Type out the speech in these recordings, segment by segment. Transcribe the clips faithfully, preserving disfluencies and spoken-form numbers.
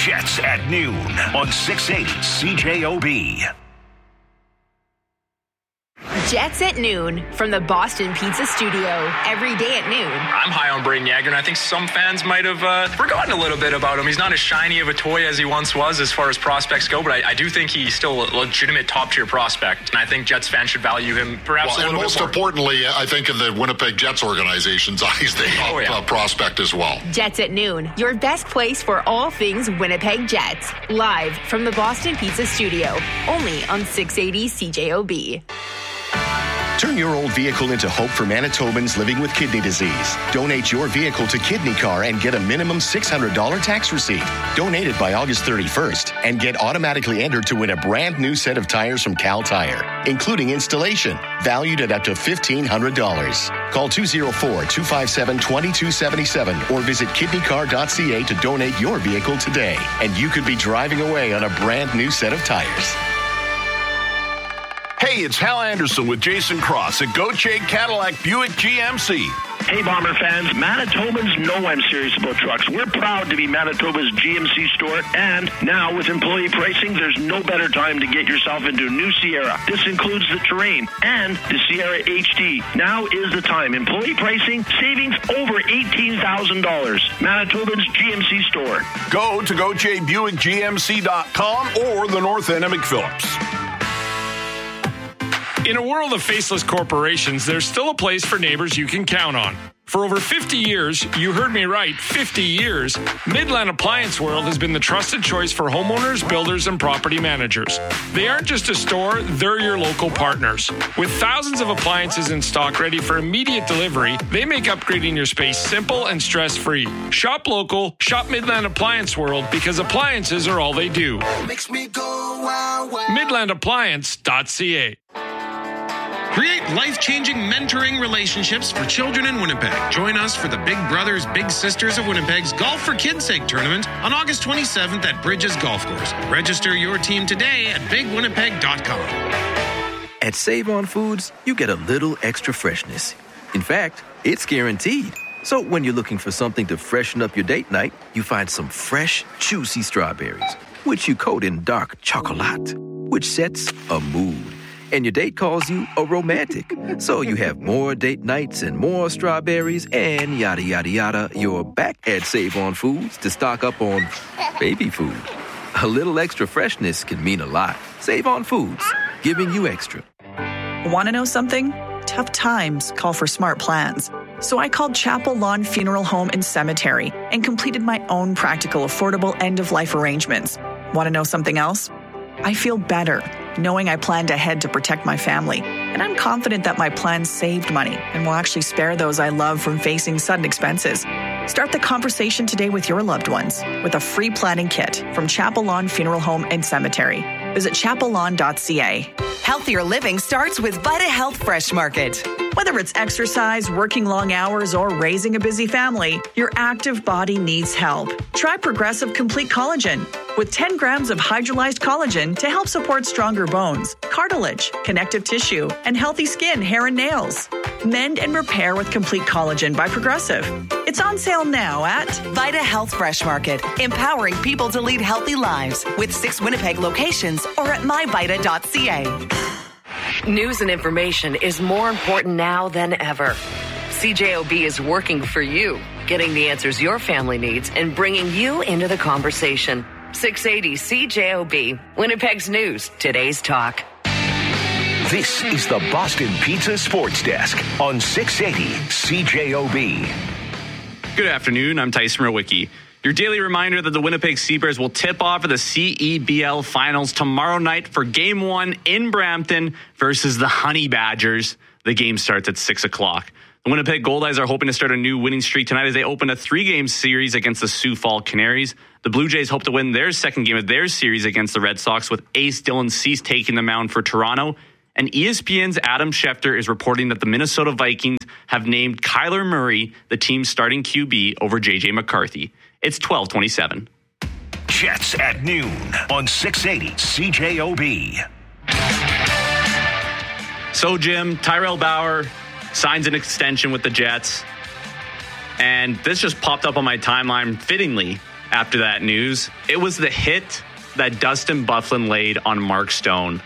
Jets at noon on six eighty C J O B. Jets at noon from the Boston Pizza Studio. Every day at noon. I'm high on Brayden Yager, and I think some fans might have uh, forgotten a little bit about him. He's not as shiny of a toy as he once was as far as prospects go, but I, I do think he's still a legitimate top-tier prospect, and I think Jets fans should value him perhaps well, a little and most bit more. importantly, I think in the Winnipeg Jets organization's eyes, they have oh, yeah. a prospect as well. Jets at noon, your best place for all things Winnipeg Jets. Live from the Boston Pizza Studio, only on six eighty C J O B. Turn your old vehicle into hope for Manitobans living with kidney disease. Donate your vehicle to Kidney Car and get a minimum six hundred dollars tax receipt. Donate it by August thirty-first and get automatically entered to win a brand new set of tires from Cal Tire, including installation, valued at up to fifteen hundred dollars. Call two oh four, two five seven, two two seven seven or visit kidney car dot c a to donate your vehicle today. And you could be driving away on a brand new set of tires. Hey, it's Hal Anderson with Jason Cross at Gauthier Cadillac Buick G M C. Hey, Bomber fans, Manitobans know I'm serious about trucks. We're proud to be Manitoba's G M C store, and now with employee pricing, there's no better time to get yourself into a new Sierra. This includes the Terrain and the Sierra H D. Now is the time. Employee pricing, savings over eighteen thousand dollars. Manitoba's G M C store. Go to Gauthier Buick G M C dot com or the North End of McPhillips. In a world of faceless corporations, there's still a place for neighbors you can count on. For over fifty years, you heard me right, fifty years, Midland Appliance World has been the trusted choice for homeowners, builders, and property managers. They aren't just a store, they're your local partners. With thousands of appliances in stock ready for immediate delivery, they make upgrading your space simple and stress-free. Shop local, shop Midland Appliance World, because appliances are all they do. Makes me go wow, wow. midland appliance dot c a. Create life-changing mentoring relationships for children in Winnipeg. Join us for the Big Brothers Big Sisters of Winnipeg's Golf for Kids' Sake tournament on August twenty-seventh at Bridges Golf Course. Register your team today at big winnipeg dot com. At Save On Foods, you get a little extra freshness. In fact, it's guaranteed. So when you're looking for something to freshen up your date night, you find some fresh, juicy strawberries, which you coat in dark chocolate, which sets a mood. And your date calls you a romantic. So you have more date nights and more strawberries and yada, yada, yada. You're back at Save On Foods to stock up on baby food. A little extra freshness can mean a lot. Save On Foods, giving you extra. Want to know something? Tough times call for smart plans. So I called Chapel Lawn Funeral Home and Cemetery and completed my own practical, affordable end-of-life arrangements. Want to know something else? I feel better knowing I planned ahead to protect my family, and I'm confident that my plan saved money and will actually spare those I love from facing sudden expenses. Start the conversation today with your loved ones with a free planning kit from Chapel Lawn Funeral Home and Cemetery. Visit chapel lawn dot c a. Healthier living starts with Vita Health Fresh Market. Whether it's exercise, working long hours, or raising a busy family, your active body needs help. Try Progressive Complete Collagen with ten grams of hydrolyzed collagen to help support stronger bones, cartilage, connective tissue, and healthy skin, hair, and nails. Mend and repair with Complete Collagen by Progressive. It's on sale now at Vita Health Fresh Market, empowering people to lead healthy lives with six Winnipeg locations or at my vita dot c a. News and information is more important now than ever. C J O B is working for you, getting the answers your family needs and bringing you into the conversation. six eighty C J O B, Winnipeg's news, today's talk. This is the Boston Pizza Sports Desk on six eighty C J O B. Good afternoon, I'm Tyson Rowicki. Your daily reminder that the Winnipeg Seabears will tip off for the C E B L Finals tomorrow night for Game one in Brampton versus the Honey Badgers. The game starts at six o'clock. The Winnipeg Goldeyes are hoping to start a new winning streak tonight as they open a three-game series against the Sioux Falls Canaries. The Blue Jays hope to win their second game of their series against the Red Sox, with ace Dylan Cease taking the mound for Toronto. And E S P N's Adam Schefter is reporting that the Minnesota Vikings have named Kyler Murray the team's starting Q B over J J McCarthy. It's twelve twenty-seven. Jets at noon on six eighty C J O B. So, Jim, Tyrell Bauer signs an extension with the Jets. And this just popped up on my timeline fittingly after that news. It was the hit that Dustin Byfuglien laid on Mark Stone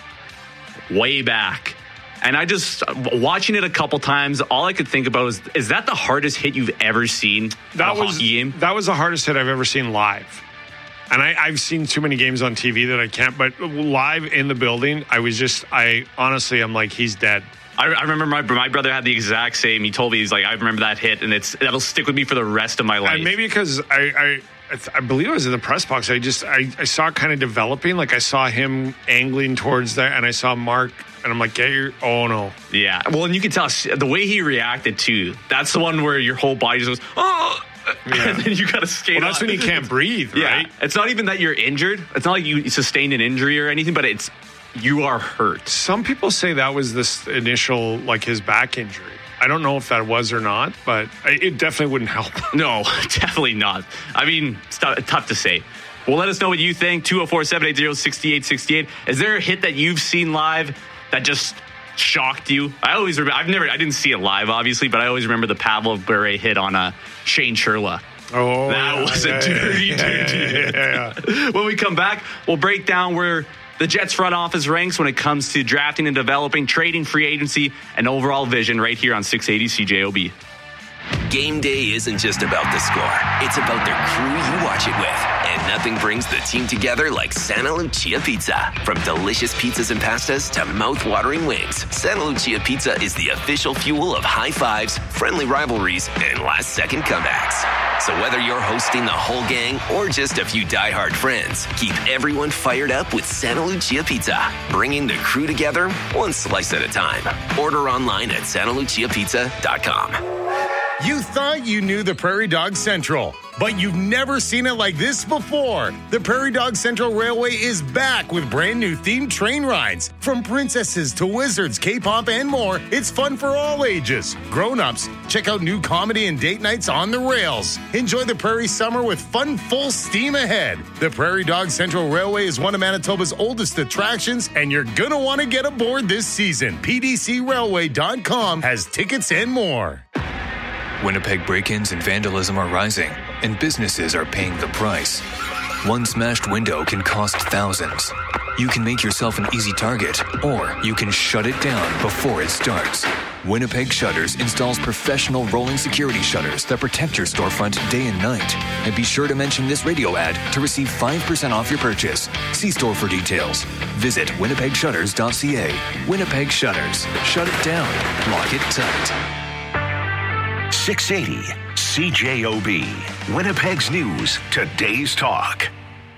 way back. And I just, watching it a couple times, all I could think about was, is that the hardest hit you've ever seen that in a was, hockey game? That was the hardest hit I've ever seen live. And I, I've seen too many games on T V that I can't, but live in the building, I was just, I honestly, I'm like, he's dead. I, I remember my my brother had the exact same. He told me, he's like, I remember that hit, and it's that'll stick with me for the rest of my life. And maybe because I, I, I believe I was in the press box, I just, I, I saw it kind of developing. Like I saw him angling towards there, and I saw Mark, and I'm like, get your, oh no. Yeah. Well, and you can tell the way he reacted too. That's the one where your whole body just goes, oh. Yeah. And then you got to skate Well, that's on. when you can't breathe, right? Yeah. It's not even that you're injured. It's not like you sustained an injury or anything, but it's you are hurt. Some people say that was this initial, like his back injury. I don't know if that was or not, but it definitely wouldn't help. No, definitely not. I mean, it's t- tough to say. Well, let us know what you think. two oh four, seven eight zero, six eight six eight. Is there a hit that you've seen live that just shocked you? I always remember, I've never, I didn't see it live, obviously, but I always remember the Pavel Bure hit on uh, Shane Churla. Oh, that yeah, was yeah, a dirty, yeah, dirty yeah, hit. yeah, yeah. When we come back, we'll break down where the Jets front office ranks when it comes to drafting and developing, trading, free agency, and overall vision right here on six eighty C J O B. Game day isn't just about the score. It's about the crew you watch it with. And nothing brings the team together like Santa Lucia Pizza. From delicious pizzas and pastas to mouth-watering wings, Santa Lucia Pizza is the official fuel of high fives, friendly rivalries, and last-second comebacks. So whether you're hosting the whole gang or just a few diehard friends, keep everyone fired up with Santa Lucia Pizza, bringing the crew together one slice at a time. Order online at santa lucia pizza dot com. You thought you knew the Prairie Dog Central, but you've never seen it like this before. The Prairie Dog Central Railway is back with brand new themed train rides. From princesses to wizards, K-pop, and more, it's fun for all ages. Grown-ups, check out new comedy and date nights on the rails. Enjoy the Prairie summer with fun full steam ahead. The Prairie Dog Central Railway is one of Manitoba's oldest attractions, and you're gonna want to get aboard this season. P D C railway dot com has tickets and more. Winnipeg break-ins and vandalism are rising, and businesses are paying the price. One smashed window can cost thousands. You can make yourself an easy target, or you can shut it down before it starts. Winnipeg Shutters installs professional rolling security shutters that protect your storefront day and night. And be sure to mention this radio ad to receive five percent off your purchase. See store for details. Visit winnipeg shutters dot c a. Winnipeg Shutters. Shut it down. Lock it tight. six eighty C J O B. Winnipeg's News. Today's Talk.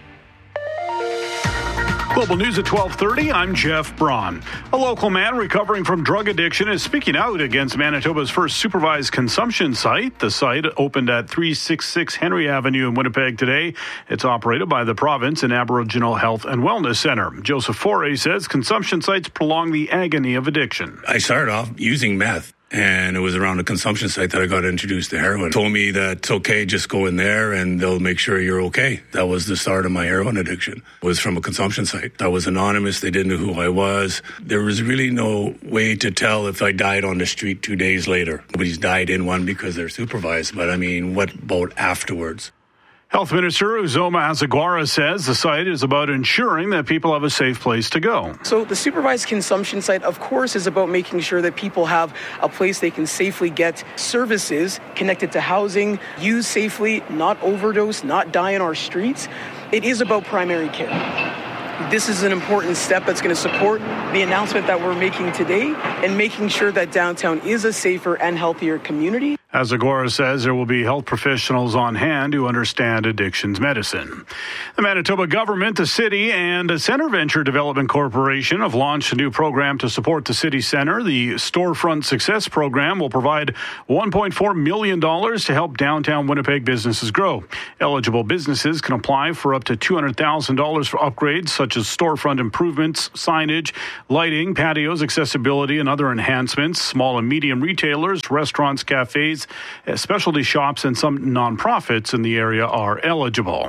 Global News at twelve thirty, I'm Jeff Braun. A local man recovering from drug addiction is speaking out against Manitoba's first supervised consumption site. The site opened at three sixty-six Henry Avenue in Winnipeg today. It's operated by the province and Aboriginal Health and Wellness Center. Joseph Foray says consumption sites prolong the agony of addiction. I started off using meth. And it was around a consumption site that I got introduced to heroin. Told me that it's okay, just go in there and they'll make sure you're okay. That was the start of my heroin addiction. It was from a consumption site. I was anonymous. They didn't know who I was. There was really no way to tell if I died on the street two days later. Nobody's died in one because they're supervised. But I mean, what about afterwards? Health Minister Uzoma Azaguara says the site is about ensuring that people have a safe place to go. So the supervised consumption site, of course, is about making sure that people have a place they can safely get services connected to housing, use safely, not overdose, not die in our streets. It is about primary care. This is an important step that's going to support the announcement that we're making today and making sure that downtown is a safer and healthier community. Azaguara says there will be health professionals on hand who understand addictions medicine. The Manitoba government, the city, and Center Venture Development Corporation have launched a new program to support the city center. The Storefront Success Program will provide one point four million dollars to help downtown Winnipeg businesses grow. Eligible businesses can apply for up to two hundred thousand dollars for upgrades such as storefront improvements, signage, lighting, patios, accessibility, and other enhancements. Small and medium retailers, restaurants, cafes, specialty shops, and some nonprofits in the area are eligible.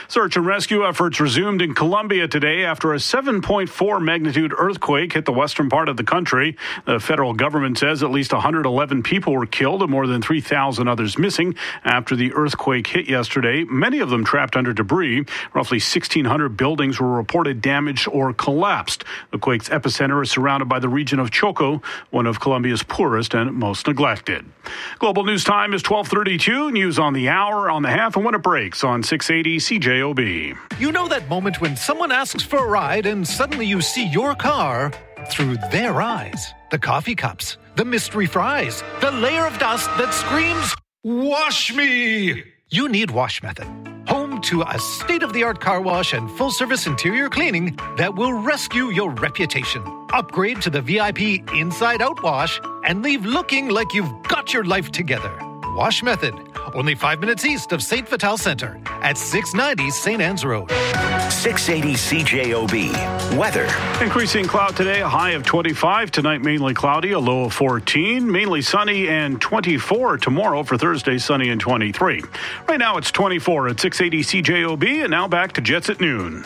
Search and rescue efforts resumed in Colombia today after a seven point four magnitude earthquake hit the western part of the country. The federal government says at least one hundred eleven people were killed and more than three thousand others missing after the earthquake hit yesterday, many of them trapped under debris. Roughly sixteen hundred buildings were reported damaged or collapsed. The quake's epicenter is surrounded by the region of Choco, one of Colombia's poorest and most neglected. Global News Time is twelve thirty-two. News on the hour, on the half, and when it breaks on six eighty C J O B. You know that moment when someone asks for a ride and suddenly you see your car through their eyes. The coffee cups, the mystery fries, the layer of dust that screams, "Wash me!" You need Wash Method. Home to a state-of-the-art car wash and full-service interior cleaning that will rescue your reputation. Upgrade to the V I P Inside-Out Wash and leave looking like you've got your life together. Wash Method, only five minutes east of Saint Vital Center at six ninety Saint Anne's Road. six eighty C J O B. Weather. Increasing cloud today, a high of twenty-five. Tonight, mainly cloudy, a low of fourteen. Mainly sunny and twenty-four. Tomorrow for Thursday, sunny and twenty-three. Right now, it's twenty-four at six eighty C J O B. And now back to Jets at noon.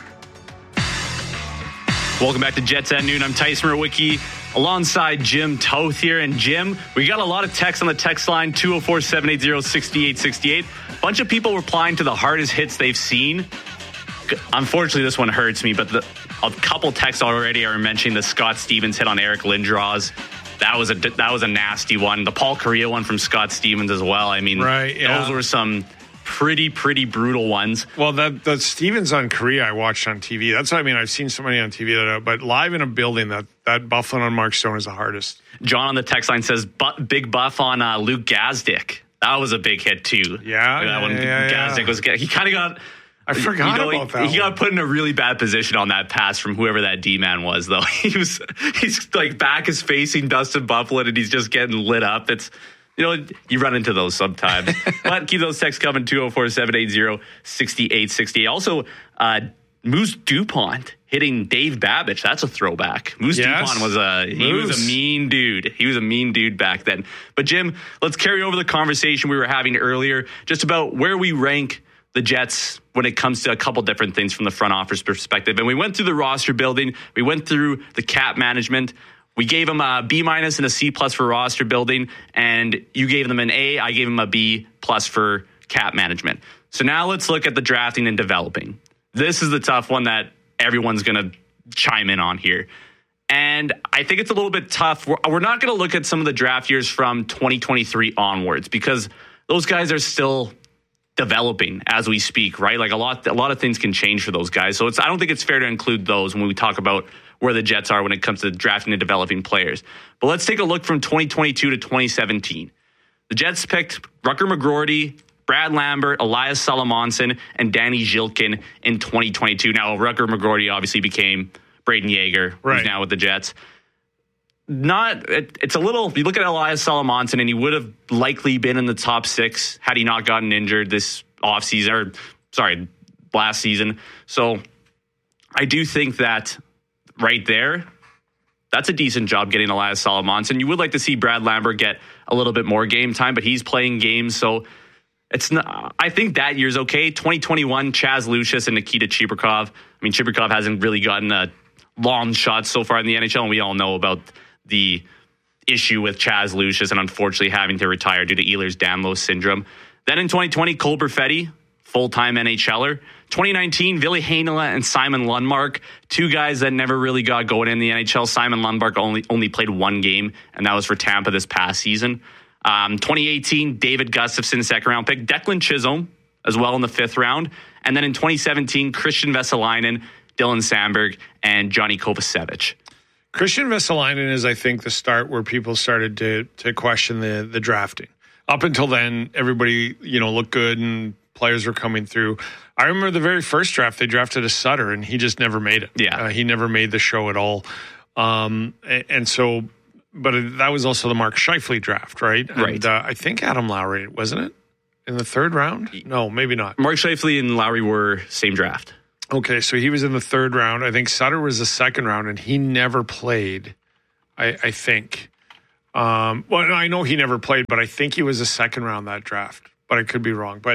Welcome back to Jets at noon. I'm Tyson Rowicki alongside Jim Toth here. And Jim, we got a lot of text on the text line, two oh four, seven eight zero, six eight six eight. A bunch of people replying to the hardest hits they've seen. Unfortunately, this one hurts me, but the, a couple texts already are mentioning the Scott Stevens hit on Eric Lindros. That was a that was a nasty one. The Paul Correa one from Scott Stevens as well. I mean, right, yeah. Those were some pretty, pretty brutal ones. Well, that the Stevens on Korea I watched on T V. That's what I mean. I've seen so many on T V, that, but live in a building, that that buffling on Mark Stone is the hardest. John on the text line says, but big buff on uh, Luke Gazdick. That was a big hit too. Yeah, that yeah, one. Yeah, Gazdick yeah. was he kind of got. I forgot you know, about he, that. He one. got put in a really bad position on that pass from whoever that D man was, though. He was he's like back is facing Dustin Byfuglien and he's just getting lit up. It's. You know, you run into those sometimes. But keep those texts coming, two oh four, seven eight zero, six eight six eight. Also, uh, Moose DuPont hitting Dave Babbage. That's a throwback. Moose yes. DuPont was a, he Moose. was a mean dude. He was a mean dude back then. But Jim, let's carry over the conversation we were having earlier just about where we rank the Jets when it comes to a couple different things from the front office perspective. And we went through the roster building. We went through the cap management. We gave them a B minus and a C plus for roster building, and you gave them an A. I gave them a B plus for cap management. So now let's look at the drafting and developing. This is the tough one that everyone's going to chime in on here. And I think it's a little bit tough. We're, we're not going to look at some of the draft years from twenty twenty-three onwards because those guys are still developing as we speak, right? Like a lot, a lot of things can change for those guys. So it's, I don't think it's fair to include those when we talk about where the Jets are when it comes to drafting and developing players. But let's take a look from twenty twenty-two to twenty seventeen. The Jets picked Rucker McGroarty, Brad Lambert, Elias Salamonson, and Danny Zhilkin in twenty twenty-two. Now, Rucker McGroarty obviously became Braden Yeager, right. who's now with the Jets. Not, it, it's a little, you look at Elias Salamonson, and he would have likely been in the top six had he not gotten injured this offseason, or sorry, last season. So I do think that right there, that's a decent job getting Elias Salamonson. You would like to see Brad Lambert get a little bit more game time, but he's playing games, so it's not. I think that year's okay. twenty twenty-one, Chaz Lucius and Nikita Chibrikov. I mean, Chibrikov hasn't really gotten a long shot so far in the N H L, and we all know about the issue with Chaz Lucius and unfortunately having to retire due to Ehlers-Danlos syndrome. Then in twenty twenty, Cole Perfetti, full-time NHLer. twenty nineteen, Ville Heinola and Simon Lundmark, two guys that never really got going in the N H L. Simon Lundmark only only played one game, and that was for Tampa this past season. Um, twenty eighteen, David Gustafson, second-round pick. Declan Chisholm as well in the fifth round. And then in twenty seventeen, Christian Vesalainen, Dylan Sandberg, and Johnny Kovacevic. Christian Vesalainen is, I think, the start where people started to to question the the drafting. Up until then, everybody, you know, looked good and players were coming through. I remember the very first draft, they drafted a Sutter, and he just never made it. Yeah. Uh, he never made the show at all. Um, and, and so, but that was also the Mark Scheifele draft, right? Right. And, uh, I think Adam Lowry, wasn't it? In the third round? No, maybe not. Mark Scheifele and Lowry were same draft. Okay, so he was in the third round. I think Sutter was the second round, and he never played, I, I think. Um, well, I know he never played, but I think he was a second round that draft. But I could be wrong. But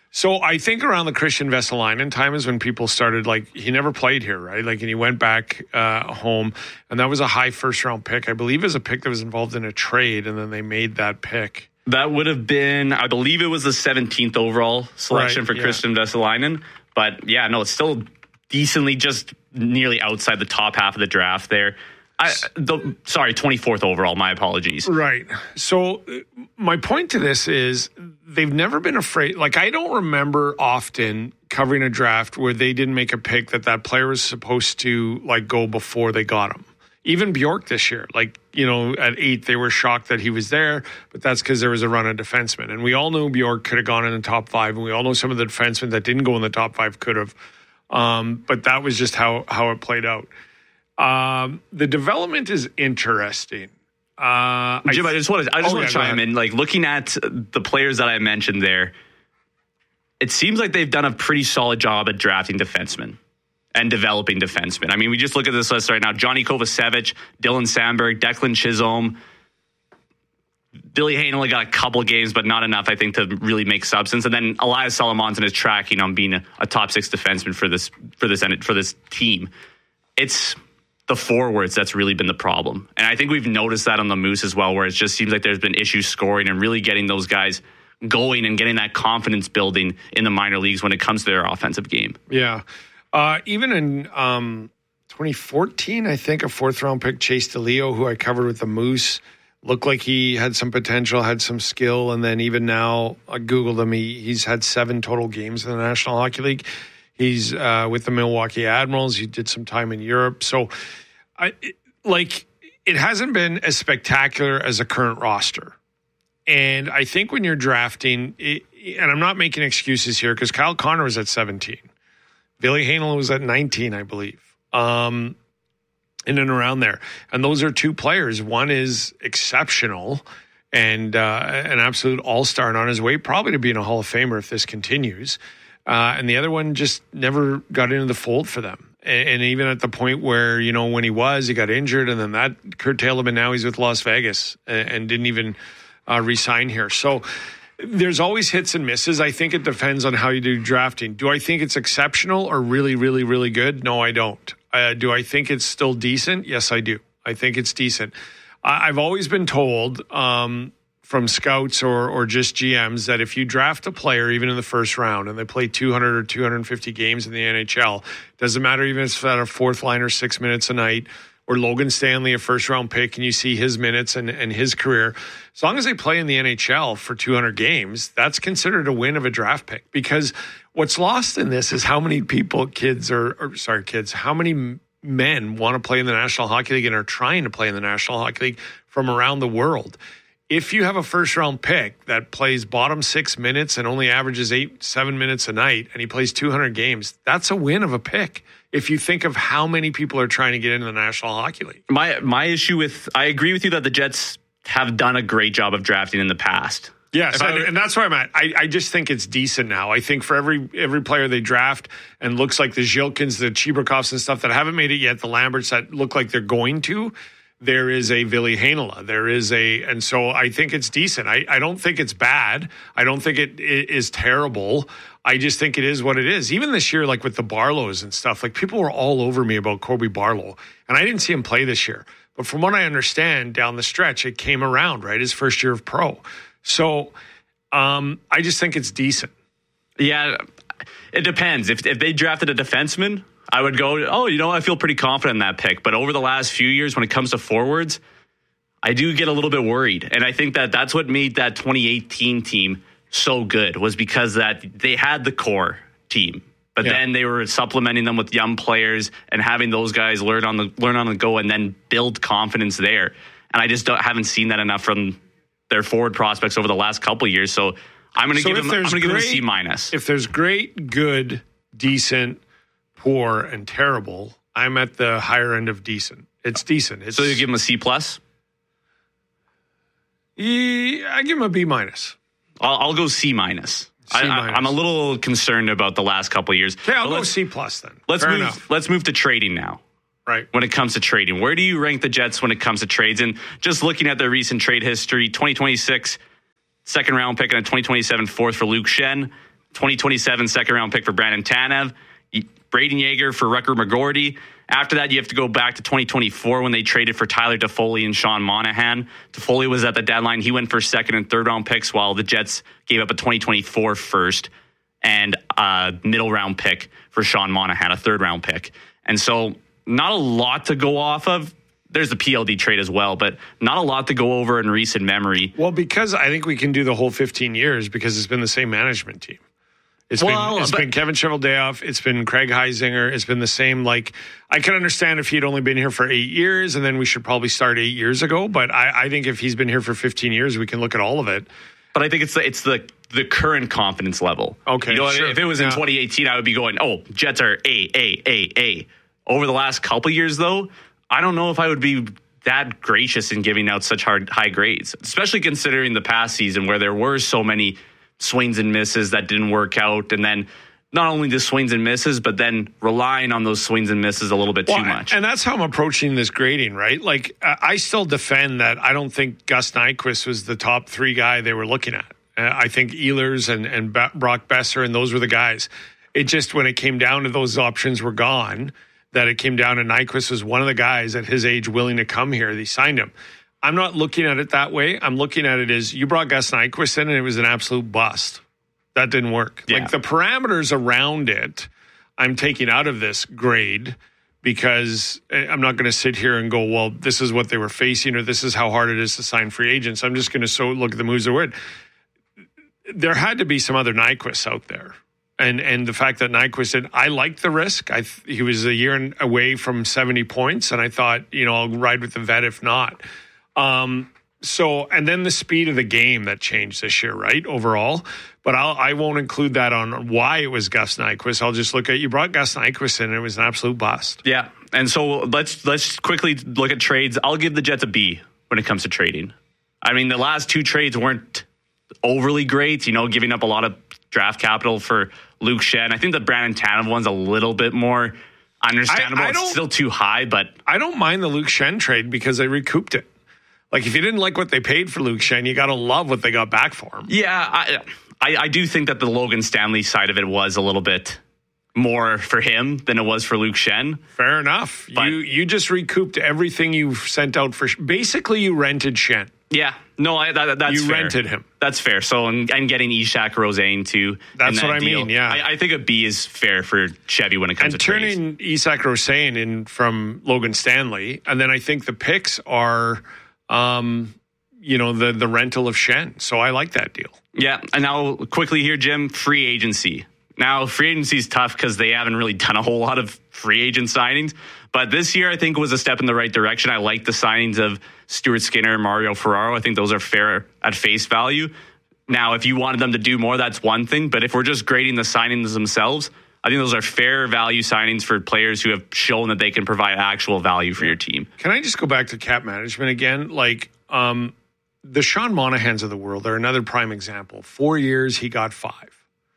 So I think around the Christian Vesalainen time is when people started, like, he never played here, right? Like, and he went back uh, home, and that was a high first-round pick. I believe it was a pick that was involved in a trade, and then they made that pick. That would have been, I believe it was the seventeenth overall selection Right, for yeah. Christian Vesalainen. But, yeah, no, it's still decently just nearly outside the top half of the draft there. I, the, sorry, twenty-fourth overall. My apologies. Right. So uh, my point to this is they've never been afraid. Like, I don't remember often covering a draft where they didn't make a pick that that player was supposed to, like, go before they got him. Even Bjork this year, like, you know, at eight, they were shocked that he was there, but that's because there was a run of defensemen. And we all knew Bjork could have gone in the top five, and we all know some of the defensemen that didn't go in the top five could have. Um, but that was just how, how it played out. Um, the development is interesting. Uh, Jim, I, I just want to I just oh, want yeah, to chime in. Like, looking at the players that I mentioned there, it seems like they've done a pretty solid job at drafting defensemen and developing defensemen. I mean, we just look at this list right now: Johnny Kovacevic, Dylan Sandberg, Declan Chisholm. Billy Hainley got a couple games, but not enough, I think, to really make substance. And then Elias Salamonson is tracking on being a, a top six defenseman for this for this for this team. It's the forwards that's really been the problem. And I think we've noticed that on the Moose as well, where it just seems like there's been issues scoring and really getting those guys going and getting that confidence building in the minor leagues when it comes to their offensive game. Yeah. Uh, even in um, twenty fourteen, I think, a fourth round pick, Chase DeLeo, who I covered with the Moose, looked like he had some potential, had some skill. And then even now, I Googled him, he, he's had seven total games in the National Hockey League. He's uh, with the Milwaukee Admirals. He did some time in Europe. So, I it, like, it hasn't been as spectacular as a current roster. And I think when you're drafting, it, and I'm not making excuses here because Kyle Connor was at seventeen. Billy Hainley was at nineteen, I believe, um, in and around there. And those are two players. One is exceptional and uh, an absolute all-star and on his way probably to being a Hall of Famer if this continues. Uh, and the other one just never got into the fold for them. And, and even at the point where, you know, when he was, he got injured and then that curtailed him, and now he's with Las Vegas and, and didn't even uh, re-sign here. So there's always hits and misses. I think it depends on how you do drafting. Do I think it's exceptional or really, really, really good? No, I don't. Uh, do I think it's still decent? Yes, I do. I think it's decent. I, I've always been told um, from scouts or or just G Ms that if you draft a player even in the first round and they play two hundred or two hundred fifty games in the N H L, doesn't matter even if it's at a fourth liner six minutes a night, or Logan Stanley, a first round pick, and you see his minutes and, and his career, as long as they play in the N H L for two hundred games, that's considered a win of a draft pick. Because what's lost in this is how many people, kids, or, or sorry, kids, how many men want to play in the National Hockey League and are trying to play in the National Hockey League from around the world. If you have a first round pick that plays bottom six minutes and only averages eight, seven minutes a night, and he plays two hundred games, that's a win of a pick. If you think of how many people are trying to get into the National Hockey League. My my issue with, I agree with you that the Jets have done a great job of drafting in the past. Yes, I, and that's where I'm at. I, I just think it's decent now. I think for every every player they draft and looks like the Zhilkins, the Chibrakovs and stuff that haven't made it yet, the Lamberts that look like they're going to, there is a Ville Heinola. There is a, and so I think it's decent. I, I don't think it's bad. I don't think it, it is terrible. I just think it is what it is. Even this year, like with the Barlows and stuff, like people were all over me about Corby Barlow, and I didn't see him play this year. But from what I understand, down the stretch, it came around, right? His first year of pro. So um, I just think it's decent. Yeah, it depends. If if they drafted a defenseman, I would go, oh, you know, I feel pretty confident in that pick. But over the last few years, when it comes to forwards, I do get a little bit worried. And I think that that's what made that twenty eighteen team so good, was because that they had the core team, but yeah. then they were supplementing them with young players and having those guys learn on the learn on the go and then build confidence there. And I just don't, haven't seen that enough from their forward prospects over the last couple of years. So I'm going to so give them. I'm going to give them a C minus. If there's great, good, decent, poor, and terrible, I'm at the higher end of decent. It's decent. It's, so you give them a C plus? Yeah, I give them a B minus. I'll, I'll go C minus. I, I, I'm a little concerned about the last couple of years. Okay, I'll go C plus then. Let's Fair move. enough. Let's move to trading now. Right. When it comes to trading, where do you rank the Jets when it comes to trades? And just looking at their recent trade history, twenty twenty-six second round pick and a twenty twenty-seven fourth for Luke Shen. twenty twenty-seven second round pick for Brandon Tanev, Braden Yeager for Rucker McGorty. After that, you have to go back to twenty twenty-four when they traded for Tyler Toffoli and Sean Monahan. Toffoli was at the deadline. He went for second and third round picks, while the Jets gave up a twenty twenty-four first and a middle round pick for Sean Monahan, a third round pick. And so not a lot to go off of. There's the P L D trade as well, but not a lot to go over in recent memory. Well, because I think we can do the whole fifteen years because it's been the same management team. It's well, been it's been Kevin Cheveldayoff. It's been Craig Heisinger. It's been the same. Like, I can understand if he'd only been here for eight years, and then we should probably start eight years ago. But I, I think if he's been here for fifteen years, we can look at all of it. But I think it's the, it's the the current confidence level. Okay, you know, sure. If it was in yeah. twenty eighteen, I would be going, "Oh, Jets are A, A, A, A." Over the last couple years, though, I don't know if I would be that gracious in giving out such hard high grades, especially considering the past season where there were so many swings and misses that didn't work out, and then not only the swings and misses, but then relying on those swings and misses a little bit well, too much. And that's how I'm approaching this grading, right? Like, uh, I still defend that I don't think Gus Nyquist was the top three guy they were looking at. Uh, I think Ehlers and, and ba- Brock Besser, and those were the guys. It just, when it came down to those options were gone, that it came down to Nyquist was one of the guys at his age willing to come here. They signed him. I'm not looking at it that way. I'm looking at it as you brought Gus Nyquist in, and it was an absolute bust. That didn't work. Yeah. Like, the parameters around it, I'm taking out of this grade because I'm not going to sit here and go, well, this is what they were facing, or this is how hard it is to sign free agents. I'm just going to so look at them who's the word. There had to be some other Nyquists out there. And and the fact that Nyquist said, I liked the risk. I th- he was a year away from seventy points, and I thought, you know, I'll ride with the vet if not. Um, so, and then the speed of the game that changed this year, right, overall. But I'll, I won't include that on why it was Gus Nyquist. I'll just look at, you brought Gus Nyquist in, and it was an absolute bust. Yeah, and so let's let's quickly look at trades. I'll give the Jets a B when it comes to trading. I mean, the last two trades weren't overly great, you know, giving up a lot of draft capital for Luke Schenn. I think the Brandon Tanev one's a little bit more understandable. I, I it's still too high, but I don't mind the Luke Schenn trade because they recouped it. Like, if you didn't like what they paid for Luke Schenn, you got to love what they got back for him. Yeah, I, I I do think that the Logan Stanley side of it was a little bit more for him than it was for Luke Schenn. Fair enough. But you you just recouped everything you sent out for. Basically, you rented Schenn. Yeah, no, I, that, that's you fair. rented him. That's fair. So, and, and getting Ishak Rosane too. That's that what I deal. mean. Yeah, I, I think a B is fair for Chevy when it comes and to trades. turning Ishak Rosane in from Logan Stanley, and then I think the picks are, um, you know, the the rental of Schenn. So I like that deal. Yeah, and now quickly here, Jim, free agency. Now, free agency is tough because they haven't really done a whole lot of free agent signings. But this year, I think, was a step in the right direction. I like the signings of Stuart Skinner and Mario Ferraro. I think those are fair at face value. Now, if you wanted them to do more, that's one thing. But if we're just grading the signings themselves, I think those are fair value signings for players who have shown that they can provide actual value for your team. Can I just go back to cap management again? Like, um, the Sean Monahans of the world are another prime example. Four years, he got five.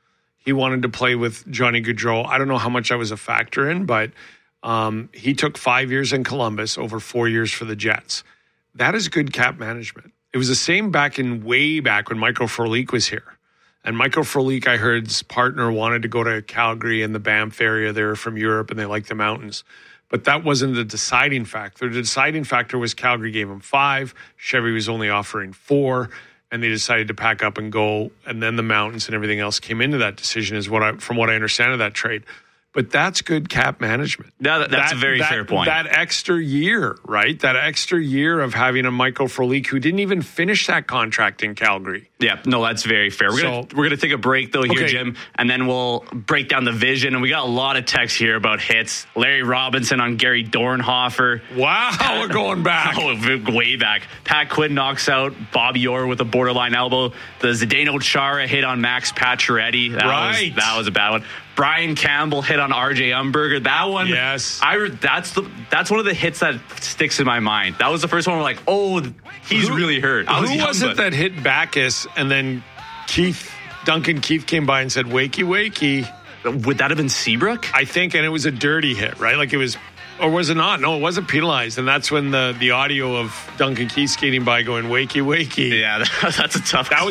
He wanted to play with Johnny Gaudreau. I don't know how much that was a factor in, but um, he took five years in Columbus over four years for the Jets. That is good cap management. It was the same back in way back when Michael Frolik was here. And Michael Frolik, I heard, his partner wanted to go to Calgary in the Banff area. They were from Europe and they liked the mountains. But that wasn't the deciding factor. The deciding factor was Calgary gave him five. Chevy was only offering four. And they decided to pack up and go, and then the mountains and everything else came into that decision, is what I, from what I understand of that trade. But that's good cap management. Yeah, that, that's that, a very that, fair point. That extra year, right? That extra year of having a Michael Frolik who didn't even finish that contract in Calgary. Yeah, no, that's very fair. We're So, gonna we're gonna take a break though here, okay. Jim, and then we'll break down the vision. And we got a lot of texts here about hits. Larry Robinson on Gary Dornhofer. Wow, we're going back. Oh, way back. Pat Quinn knocks out Bobby Orr with a borderline elbow. The Zdeno Chara hit on Max Pacioretty. That Right. was, that was a bad one. Brian Campbell hit on R J Umberger. That one, yes. I that's the that's one of the hits that sticks in my mind. That was the first one where like, oh, he's Who- really hurt. I was Who young, was it but- that hit Bacchus and then Keith, Duncan Keith came by and said, wakey, wakey. Would that have been Seabrook? I think, and it was a dirty hit, right? Like it was, or was it not? No, it wasn't penalized. And that's when the, the audio of Duncan Keith skating by going, wakey, wakey. Yeah, that's a tough That was